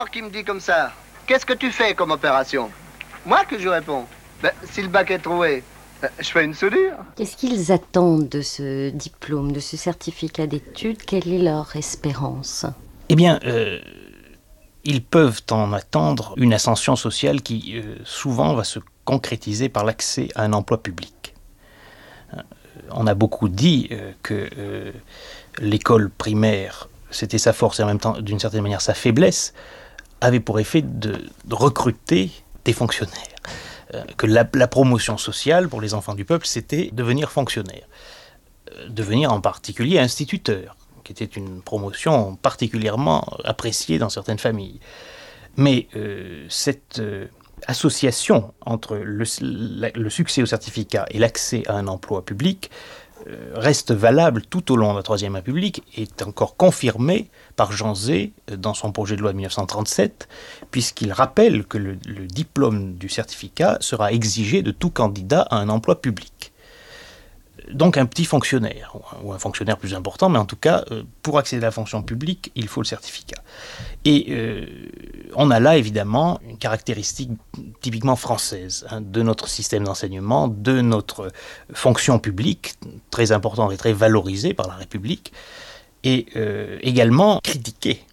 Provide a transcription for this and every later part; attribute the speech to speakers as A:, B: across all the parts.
A: Qui me dit comme ça, qu'est-ce que tu fais comme opération? Moi que je réponds. Ben, si le bac est trouvé, je fais une soudure.
B: Qu'est-ce qu'ils attendent de ce diplôme, de ce certificat d'études? Quelle est leur espérance?
C: Eh bien, ils peuvent en attendre une ascension sociale qui souvent va se concrétiser par l'accès à un emploi public. On a beaucoup dit que l'école primaire, c'était sa force et en même temps, d'une certaine manière, sa faiblesse, avait pour effet de recruter des fonctionnaires. Que la promotion sociale pour les enfants du peuple, c'était devenir fonctionnaire. Devenir en particulier instituteur, qui était une promotion particulièrement appréciée dans certaines familles. Mais cette association entre le succès au certificat et l'accès à un emploi public reste valable tout au long de la Troisième République et est encore confirmée par Jean Zay dans son projet de loi de 1937, puisqu'il rappelle que le diplôme du certificat sera exigé de tout candidat à un emploi public. Donc un petit fonctionnaire, ou un fonctionnaire plus important, mais en tout cas, pour accéder à la fonction publique, il faut le certificat. Et on a là, évidemment, une caractéristique typiquement française de notre système d'enseignement, de notre fonction publique, très importante et très valorisée par la République, et également critiquée.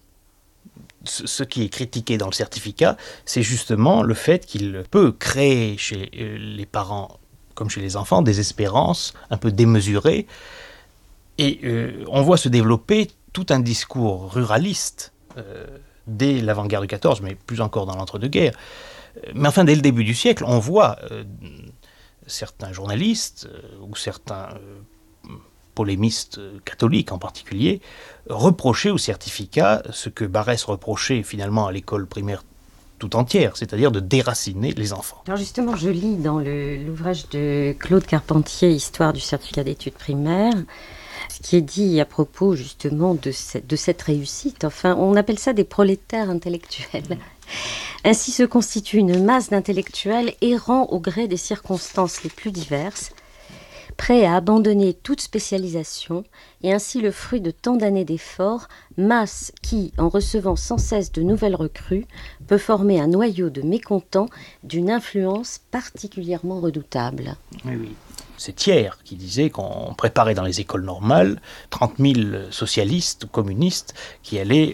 C: Ce qui est critiqué dans le certificat, c'est justement le fait qu'il peut créer chez les parents comme chez les enfants, des espérances un peu démesurées. Et on voit se développer tout un discours ruraliste dès l'avant-guerre de 14, mais plus encore dans l'entre-deux-guerres. Mais enfin, dès le début du siècle, on voit certains journalistes ou certains polémistes catholiques en particulier reprocher au certificat ce que Barès reprochait finalement à l'école primaire tout entière, c'est-à-dire de déraciner les enfants.
B: Alors justement, je lis dans l'ouvrage de Claude Carpentier, Histoire du certificat d'études primaires, ce qui est dit à propos justement de cette réussite. Enfin, on appelle ça des prolétaires intellectuels. Ainsi se constitue une masse d'intellectuels errant au gré des circonstances les plus diverses, prêts à abandonner toute spécialisation, et ainsi le fruit de tant d'années d'efforts, masse qui, en recevant sans cesse de nouvelles recrues, peut former un noyau de mécontents d'une influence particulièrement redoutable.
C: Oui, oui. C'est Thiers qui disait qu'on préparait dans les écoles normales 30 000 socialistes ou communistes qui allaient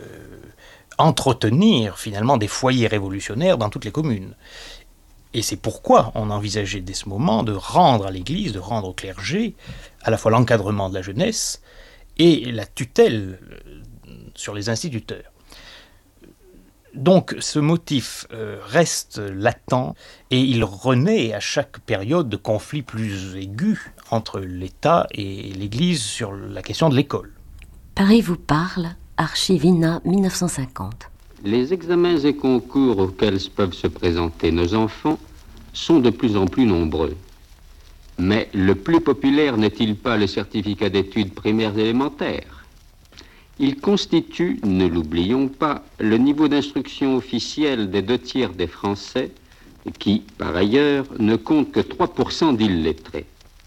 C: entretenir finalement des foyers révolutionnaires dans toutes les communes. Et c'est pourquoi on envisageait dès ce moment de rendre à l'Église, de rendre au clergé, à la fois l'encadrement de la jeunesse et la tutelle sur les instituteurs. Donc ce motif reste latent et il renaît à chaque période de conflits plus aigus entre l'État et l'Église sur la question de l'école.
B: Paris vous parle, Archivina 1950.
D: Les examens et concours auxquels peuvent se présenter nos enfants sont de plus en plus nombreux. Mais le plus populaire n'est-il pas le certificat d'études primaires élémentaires? Il constitue, ne l'oublions pas, le niveau d'instruction officiel des 2/3 des Français qui, par ailleurs, ne comptent que 3% d'illettrés.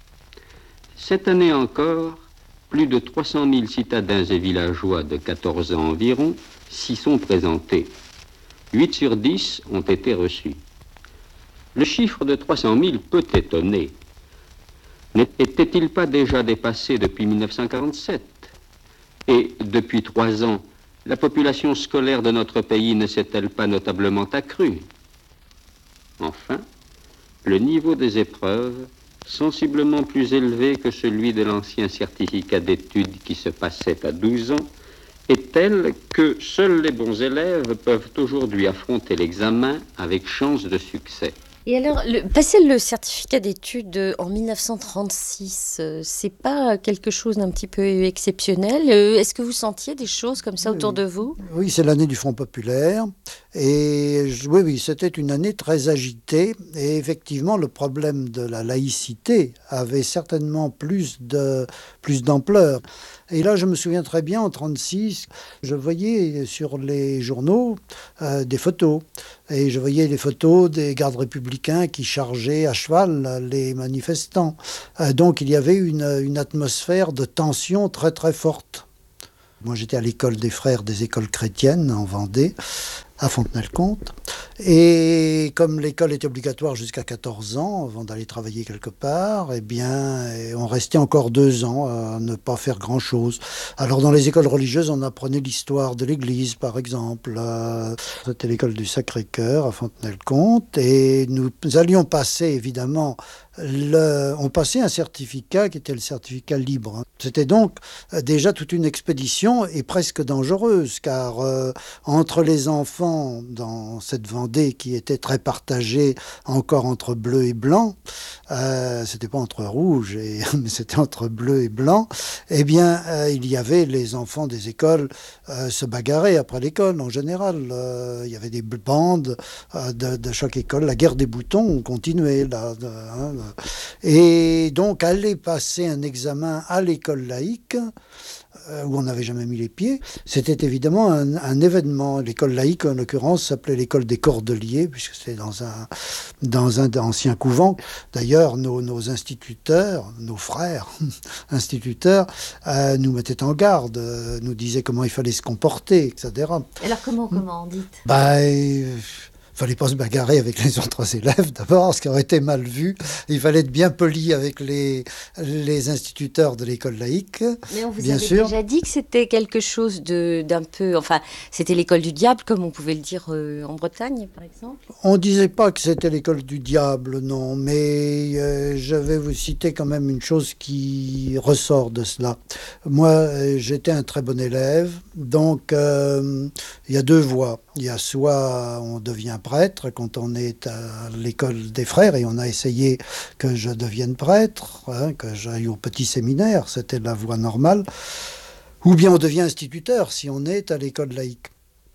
D: Cette année encore, plus de 300 000 citadins et villageois de 14 ans environ s'y sont présentés. 8 sur 10 ont été reçus. Le chiffre de 300 000 peut étonner. N'était-il pas déjà dépassé depuis 1947? Et depuis 3 ans, la population scolaire de notre pays ne s'est-elle pas notablement accrue? Enfin, le niveau des épreuves, sensiblement plus élevé que celui de l'ancien certificat d'études qui se passait à 12 ans, est tel que seuls les bons élèves peuvent aujourd'hui affronter l'examen avec chance de succès.
B: Et alors, passer le certificat d'études en 1936, c'est pas quelque chose d'un petit peu exceptionnel? Est-ce que vous sentiez des choses comme ça autour de vous?
E: Oui, c'est l'année du Front populaire. Et oui, c'était une année très agitée. Et effectivement, le problème de la laïcité avait certainement plus d'ampleur. Et là, je me souviens très bien, en 1936, je voyais sur les journaux des photos. Et je voyais les photos des gardes républicains qui chargeaient à cheval les manifestants. Donc il y avait une atmosphère de tension très très forte. Moi, j'étais à l'école des frères des écoles chrétiennes en Vendée, à Fontenay-le-Comte. Et comme l'école était obligatoire jusqu'à 14 ans, avant d'aller travailler quelque part, eh bien, on restait encore 2 ans à ne pas faire grand-chose. Alors, dans les écoles religieuses, on apprenait l'histoire de l'Église, par exemple. C'était l'école du Sacré-Cœur à Fontenay-le-Comte. Et nous allions passer, évidemment, on passait un certificat qui était le certificat libre. C'était donc déjà toute une expédition et presque dangereuse, car entre les enfants dans cette Vendée qui était très partagée encore entre bleu et blanc, c'était pas entre rouge, mais c'était entre bleu et blanc, eh bien il y avait les enfants des écoles se bagarraient après l'école en général. Il y avait des bandes de chaque école. La guerre des boutons continuait là. Et donc, aller passer un examen à l'école laïque, où on n'avait jamais mis les pieds, c'était évidemment un événement. L'école laïque, en l'occurrence, s'appelait l'école des Cordeliers, puisque c'était dans un ancien couvent. D'ailleurs, nos instituteurs, nos frères instituteurs, nous mettaient en garde, nous disaient comment il fallait se comporter, etc.
B: Alors comment dites
E: fallait pas se bagarrer avec les autres élèves d'abord, ce qui aurait été mal vu. Il fallait être bien poli avec les instituteurs de l'école laïque.
B: Mais on vous
E: bien
B: avait
E: sûr.
B: déjà dit que c'était quelque chose d'un peu... Enfin, c'était l'école du diable, comme on pouvait le dire en Bretagne, par exemple.
E: On disait pas que c'était l'école du diable, non, mais je vais vous citer quand même une chose qui ressort de cela. Moi, j'étais un très bon élève, donc il y a 2 voies. Il y a soit on devient prêtre quand on est à l'école des frères, et on a essayé que je devienne prêtre, que j'aille au petit séminaire, c'était la voie normale, ou bien on devient instituteur si on est à l'école laïque.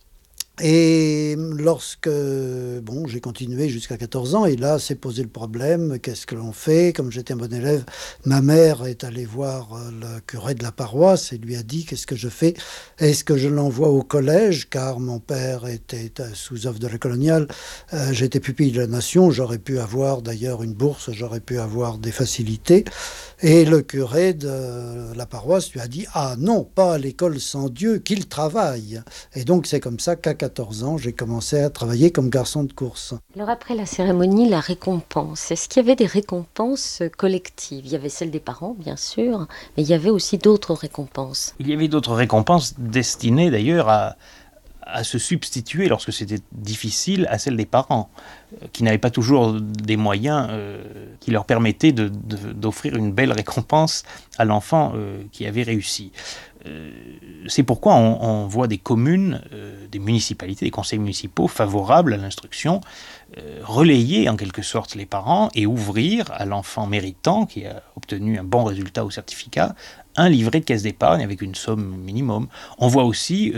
E: Et lorsque, j'ai continué jusqu'à 14 ans, et là, s'est posé le problème, qu'est-ce que l'on fait? Comme j'étais un bon élève, ma mère est allée voir le curé de la paroisse et lui a dit, qu'est-ce que je fais? Est-ce que je l'envoie au collège? Car mon père était sous offre de la coloniale, j'étais pupille de la nation, j'aurais pu avoir d'ailleurs une bourse, j'aurais pu avoir des facilités. Et le curé de la paroisse lui a dit, ah non, pas à l'école sans Dieu, qu'il travaille. Et donc c'est comme ça qu'à 14 ans, j'ai commencé à travailler comme garçon de course.
B: Alors après la cérémonie, la récompense, est-ce qu'il y avait des récompenses collectives? Il y avait celle des parents, bien sûr, mais il y avait aussi d'autres récompenses.
C: Il y avait d'autres récompenses destinées d'ailleurs à se substituer lorsque c'était difficile à celle des parents, qui n'avaient pas toujours des moyens qui leur permettaient d'offrir une belle récompense à l'enfant qui avait réussi. C'est pourquoi on voit des communes, des municipalités, des conseils municipaux favorables à l'instruction, relayer en quelque sorte les parents et ouvrir à l'enfant méritant qui a obtenu un bon résultat au certificat un livret de caisse d'épargne avec une somme minimum. On voit aussi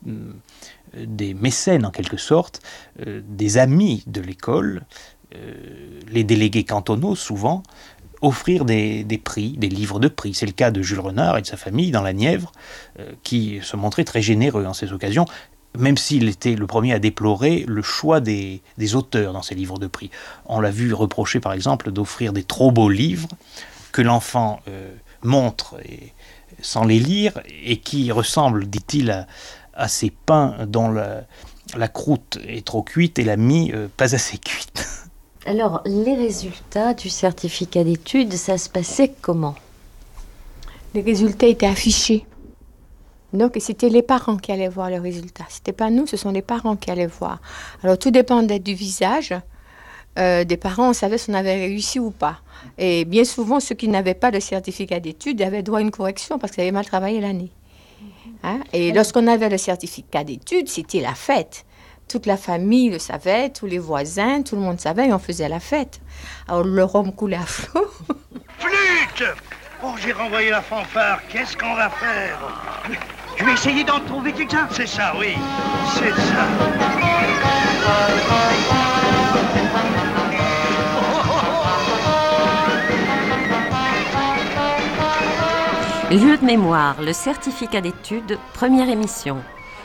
C: des mécènes en quelque sorte, des amis de l'école, les délégués cantonaux souvent, offrir des prix, des livres de prix. C'est le cas de Jules Renard et de sa famille dans la Nièvre, qui se montraient très généreux en ces occasions, même s'il était le premier à déplorer le choix des auteurs dans ces livres de prix. On l'a vu reprocher par exemple d'offrir des trop beaux livres que l'enfant montre sans les lire et qui ressemblent, dit-il, à ces pains dont la croûte est trop cuite et la mie pas assez cuite.
B: Alors, les résultats du certificat d'études, ça se passait comment?
F: Les résultats étaient affichés. Donc, c'était les parents qui allaient voir les résultats. Ce n'était pas nous, ce sont les parents qui allaient voir. Alors, tout dépendait du visage. Des parents, on savait si on avait réussi ou pas. Et bien souvent, ceux qui n'avaient pas de certificat d'études avaient droit à une correction parce qu'ils avaient mal travaillé l'année. Et lorsqu'on avait le certificat d'études, c'était la fête. Toute la famille le savait, tous les voisins, tout le monde savait et on faisait la fête. Alors le rhum coulait à flot.
G: Flûte! Oh, j'ai renvoyé la fanfare, qu'est-ce qu'on va faire? Je vais essayer d'en trouver quelqu'un. C'est ça, oui, c'est ça.
B: Lieu de mémoire, le certificat d'études, première émission.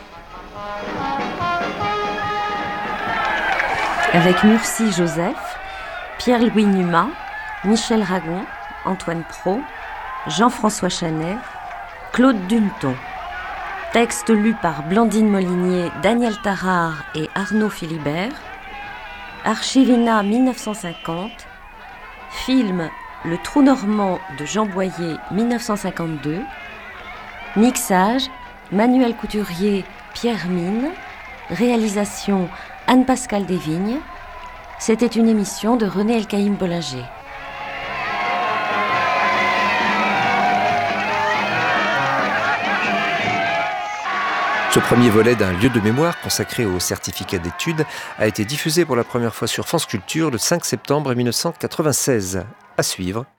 B: Avec Murcie Joseph, Pierre-Louis Numa, Michel Ragon, Antoine Pro, Jean-François Chanet, Claude Dunton. Texte lu par Blandine Molinier, Daniel Tarare et Arnaud Philibert. Archivina 1950. Film Le Trou Normand de Jean Boyer 1952. Mixage Manuel Couturier, Pierre Mine. Réalisation Anne-Pascale Desvignes. C'était une émission de René Elkaïm Bollinger.
H: Ce premier volet d'un lieu de mémoire consacré au certificat d'études a été diffusé pour la première fois sur France Culture le 5 septembre 1996. À suivre.